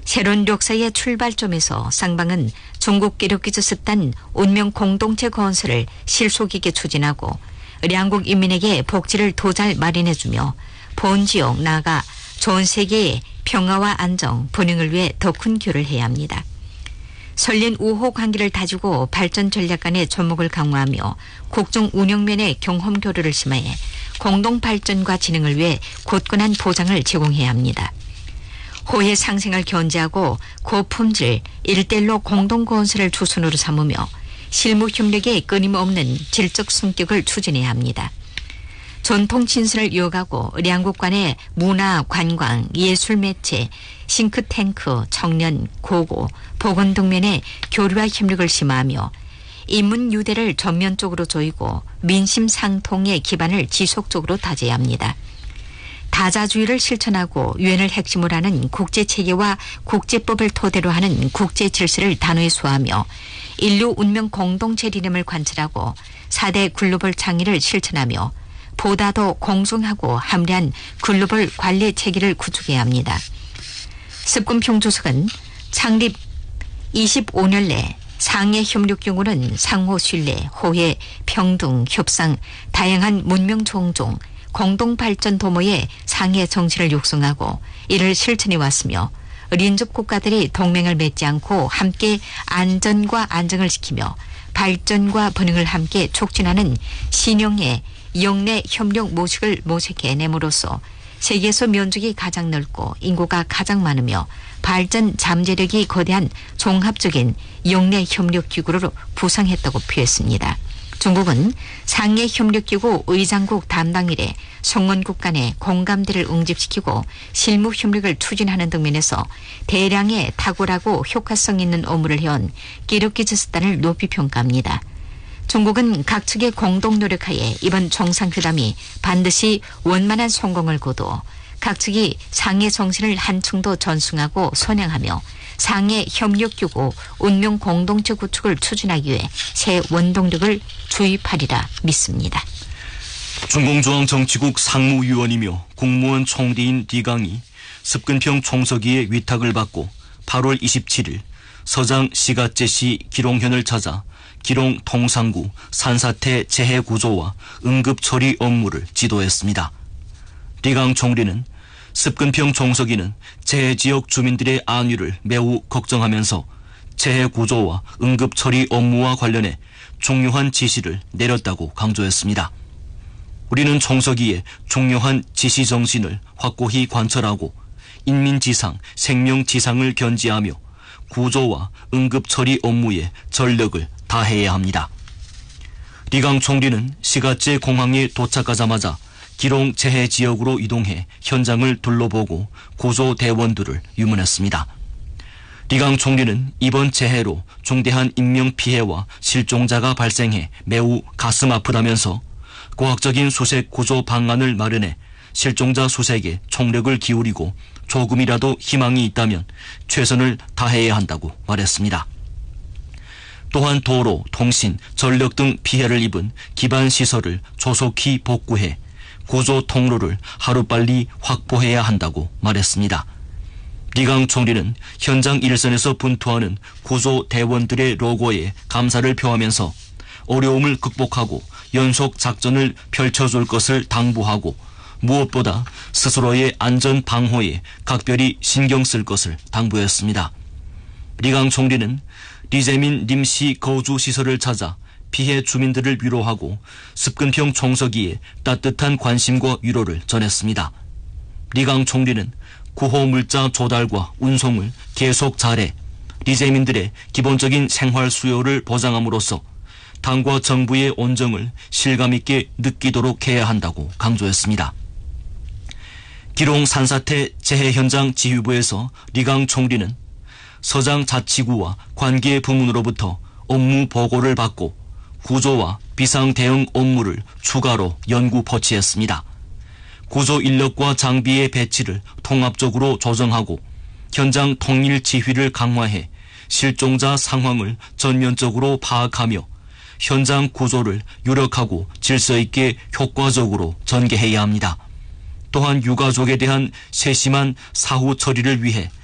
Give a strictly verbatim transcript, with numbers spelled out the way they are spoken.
새로운 역사의 출발점에서 쌍방은 중국 기독기주스단 운명 공동체 건설을 실속있게 추진하고 양국 인민에게 복지를 도잘 마련해주며 본지역 나아가 전 세계의 평화와 안정, 번영을 위해 더 큰 교를 해야 합니다. 설린 우호 관계를 다지고 발전 전략 간의 접목을 강화하며 국정 운영면의 경험 교류를 심화해 공동 발전과 진흥을 위해 굳건한 보장을 제공해야 합니다. 호의 상생을 견제하고 고품질 일대일로 공동 건설을 주선으로 삼으며 실무 협력에 끊임없는 질적 성격을 추진해야 합니다. 전통 친선을 이어가고 양국 간의 문화, 관광, 예술 매체, 싱크탱크, 청년, 고고, 보건 등면의 교류와 협력을 심화하며 인문 유대를 전면적으로 조이고 민심 상통의 기반을 지속적으로 다져야 합니다. 다자주의를 실천하고 유엔을 핵심으로 하는 국제체계와 국제법을 토대로 하는 국제질서를 단호히 수호하며 인류 운명 공동체 리듬을 관철하고 사 대 글로벌 창의를 실천하며 보다 더 공정하고 합리한 글로벌 관리 체계를 구축해야 합니다. 습근평 주석은 창립 이십오 년 내 상해 협력 경우는 상호 신뢰, 호혜, 평등, 협상, 다양한 문명 종종, 공동 발전 도모의 상해 정신을 육성하고 이를 실천해 왔으며邻족 국가들이 동맹을 맺지 않고 함께 안전과 안정을 지키며 발전과 번영을 함께 촉진하는 신형의 영내 협력 모식을 모색해 내므로써 세계에서 면적이 가장 넓고 인구가 가장 많으며 발전 잠재력이 거대한 종합적인 영내 협력기구로 부상했다고 표했습니다. 중국은 상해 협력기구 의장국 담당 이래 성원국 간의 공감대를 응집시키고 실무 협력을 추진하는 등면에서 대량의 탁월하고 효과성 있는 업무를 해온 기독기주스단을 높이 평가합니다. 중국은 각 측의 공동 노력하에 이번 정상회담이 반드시 원만한 성공을 거두어 각 측이 상해 정신을 한층 더 전승하고 선양하며 상해 협력기구 운명 공동체 구축을 추진하기 위해 새 원동력을 주입하리라 믿습니다. 중공중앙정치국 상무위원이며 국무원 총리인 리강이 습근평 총서기의 위탁을 받고 팔월 이십칠일 서장 시가제시 기롱현을 찾아 기롱 통상구 산사태 재해구조와 응급처리 업무를 지도했습니다. 리강 총리는 습근평 총서기는 재해지역 주민들의 안위를 매우 걱정하면서 재해구조와 응급처리 업무와 관련해 중요한 지시를 내렸다고 강조했습니다. 우리는 총서기의 중요한 지시 정신을 확고히 관철하고 인민지상, 생명지상을 견지하며 구조와 응급처리 업무에 전력을 다해야 합니다. 리강 총리는 시가제 공항에 도착하자마자 기롱 재해 지역으로 이동해 현장을 둘러보고 구조 대원들을 유문했습니다. 리강 총리는 이번 재해로 중대한 인명피해와 실종자가 발생해 매우 가슴 아프다면서 과학적인 수색 구조 방안을 마련해 실종자 수색에 총력을 기울이고 조금이라도 희망이 있다면 최선을 다해야 한다고 말했습니다. 또한 도로, 통신, 전력 등 피해를 입은 기반시설을 조속히 복구해 구조 통로를 하루빨리 확보해야 한다고 말했습니다. 리강 총리는 현장 일선에서 분투하는 구조 대원들의 로고에 감사를 표하면서 어려움을 극복하고 연속 작전을 펼쳐줄 것을 당부하고 무엇보다 스스로의 안전 방호에 각별히 신경 쓸 것을 당부했습니다. 리강 총리는 리재민 림시 거주시설을 찾아 피해 주민들을 위로하고 습근평 총서기에 따뜻한 관심과 위로를 전했습니다. 리강 총리는 구호 물자 조달과 운송을 계속 잘해 리재민들의 기본적인 생활 수요를 보장함으로써 당과 정부의 온정을 실감있게 느끼도록 해야 한다고 강조했습니다. 기롱 산사태 재해 현장 지휘부에서 리강 총리는 서장 자치구와 관계 부문으로부터 업무 보고를 받고 구조와 비상 대응 업무를 추가로 연구 포치했습니다. 구조 인력과 장비의 배치를 통합적으로 조정하고 현장 통일 지휘를 강화해 실종자 상황을 전면적으로 파악하며 현장 구조를 유력하고 질서 있게 효과적으로 전개해야 합니다. 또한 유가족에 대한 세심한 사후 처리를 위해